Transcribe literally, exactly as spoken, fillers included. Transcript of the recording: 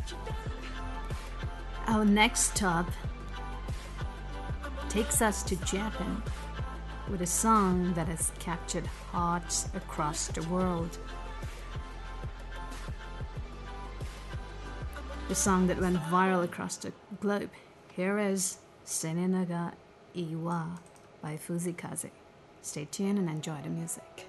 Our next stop takes us to Japan with a song that has captured hearts across the world. The song that went viral across the globe. Here is Senenaga Iwa by Fuzikaze. Stay tuned and enjoy the music.